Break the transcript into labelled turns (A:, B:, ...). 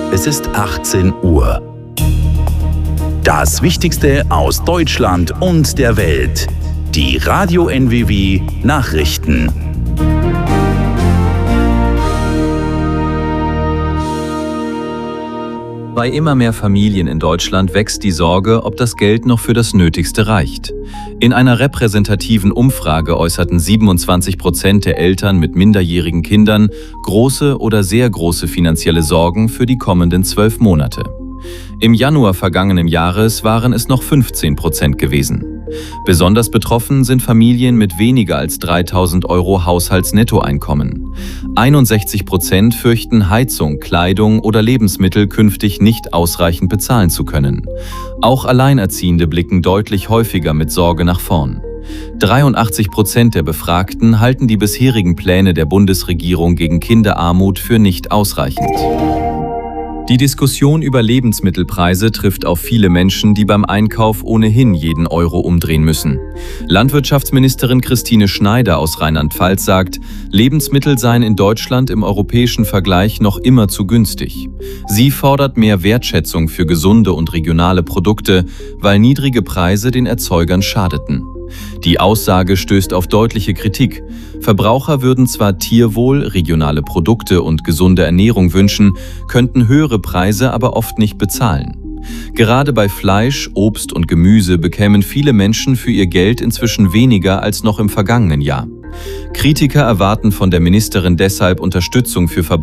A: Es ist 18 Uhr. Das Wichtigste aus Deutschland und der Welt. Die Radio NWW Nachrichten.
B: Bei immer mehr Familien in Deutschland wächst die Sorge, ob das Geld noch für das Nötigste reicht. In einer repräsentativen Umfrage äußerten 27% der Eltern mit minderjährigen Kindern große oder sehr große finanzielle Sorgen für die kommenden 12 Monate. Im Januar vergangenen Jahres waren es noch 15% gewesen. Besonders betroffen sind Familien mit weniger als 3.000 € Haushaltsnettoeinkommen. 61% fürchten, Heizung, Kleidung oder Lebensmittel künftig nicht ausreichend bezahlen zu können. Auch Alleinerziehende blicken deutlich häufiger mit Sorge nach vorn. 83% der Befragten halten die bisherigen Pläne der Bundesregierung gegen Kinderarmut für nicht ausreichend. Die Diskussion über Lebensmittelpreise trifft auf viele Menschen, die beim Einkauf ohnehin jeden Euro umdrehen müssen. Landwirtschaftsministerin Christine Schneider aus Rheinland-Pfalz sagt, Lebensmittel seien in Deutschland im europäischen Vergleich noch immer zu günstig. Sie fordert mehr Wertschätzung für gesunde und regionale Produkte, weil niedrige Preise den Erzeugern schadeten. Die Aussage stößt auf deutliche Kritik. Verbraucher würden zwar Tierwohl, regionale Produkte und gesunde Ernährung wünschen, könnten höhere Preise aber oft nicht bezahlen. Gerade bei Fleisch, Obst und Gemüse bekämen viele Menschen für ihr Geld inzwischen weniger als noch im vergangenen Jahr. Kritiker erwarten von der Ministerin deshalb Unterstützung für Verbraucher